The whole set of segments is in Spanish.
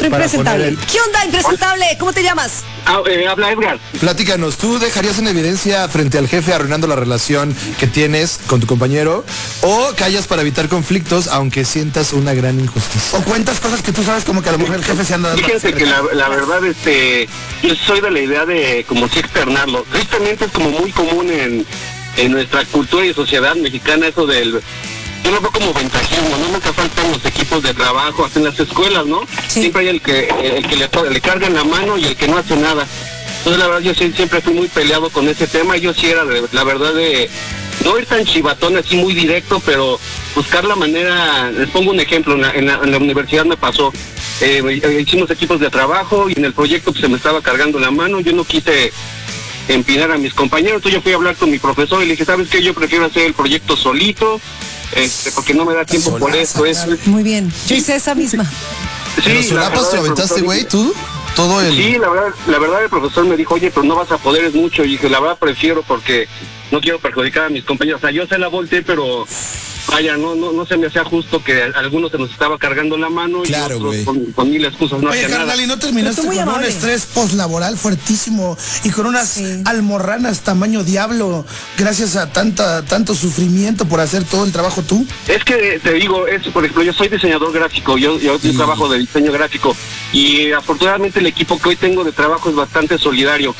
impresentable. ¿Qué onda, impresentable? ¿Cómo te llamas? Habla Edgar. Platícanos, ¿tú dejarías en evidencia frente al jefe arruinando la relación que tienes con tu compañero o callas para evitar conflictos aunque sientas una gran injusticia? O cuentas cosas que tú sabes como que a lo mejor el jefe se anda dando. Fíjense que la verdad, yo soy de la idea de como si externarlo. Tristemente es como muy común en nuestra cultura y sociedad mexicana eso del... Yo lo veo como ventajismo, no nunca faltan los equipos de trabajo, hasta en las escuelas, ¿no? Sí. Siempre hay el que le cargan la mano y el que no hace nada. Entonces la verdad yo siempre fui muy peleado con ese tema. Yo sí era la verdad de no ir tan chivatón así muy directo, pero buscar la manera. Les pongo un ejemplo, en la universidad me pasó. Hicimos equipos de trabajo y en el proyecto pues, se me estaba cargando la mano. Yo no quise empinar a mis compañeros, entonces yo fui a hablar con mi profesor y le dije, ¿sabes qué? Yo prefiero hacer el proyecto solito, porque no me da tiempo por eso. Muy bien, yo hice esa misma. Sí, ¿los solapas te lo aventaste, güey, tú? Todo el... Sí, la verdad el profesor me dijo, oye, pero no vas a poder, es mucho, y dije, la verdad prefiero porque no quiero perjudicar a mis compañeros. O sea, yo se la volteé, pero vaya, no se me hacía justo que a algunos se nos estaba cargando la mano. Claro, y otros con mil excusas no hacían nada. Oye, carnal, ¿y no terminaste con un estrés postlaboral fuertísimo y con unas almorranas tamaño diablo gracias a tanto sufrimiento por hacer todo el trabajo tú? Es que te digo, por ejemplo, yo soy diseñador gráfico, yo trabajo de diseño gráfico y afortunadamente el equipo que hoy tengo de trabajo es bastante solidario.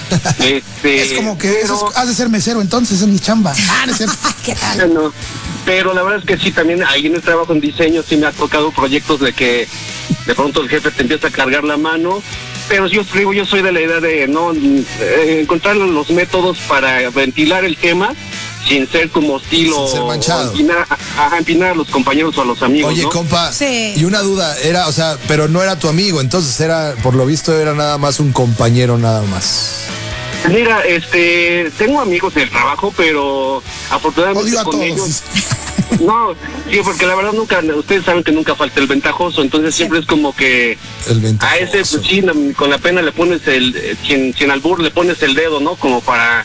Es como que has de ser mesero entonces en mi chamba. No es cierto. ¿Qué tal? No, pero la verdad es que sí, también ahí en el trabajo en diseño sí me ha tocado proyectos de que de pronto el jefe te empieza a cargar la mano, pero yo soy de la idea de no encontrar los métodos para ventilar el tema sin ser como hostil o ser manchado. Empinar a los compañeros o a los amigos. Oye, ¿no? compa, y una duda, pero no era tu amigo, entonces por lo visto era nada más un compañero nada más. Mira, tengo amigos del trabajo, pero afortunadamente odio a con todos. ellos... No, sí, porque la verdad ustedes saben que nunca falta el ventajoso, entonces siempre es como que el ventajoso. A ese, pues sí, con la pena le pones sin albur le pones el dedo, ¿no? Como para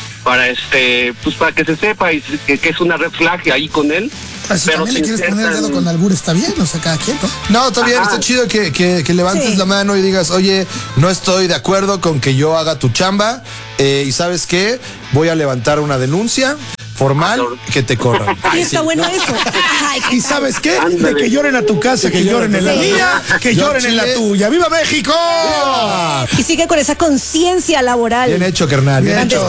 pues para que se sepa y que es una red flag ahí con él. Si también le quieres poner el dedo con albur, está bien, o sea, cada quien, ¿no? No, está bien, está chido que levantes la mano y digas, oye, no estoy de acuerdo con que yo haga tu chamba, y ¿sabes qué? Voy a levantar una denuncia formal que te corran. Ay, está bueno eso. Ay, ¿y sabes qué? De que lloren a tu casa, que lloren en la mía, que lloren en la tuya. ¡Viva México! Y sigue con esa conciencia laboral. Bien hecho, carnal. Bien hecho.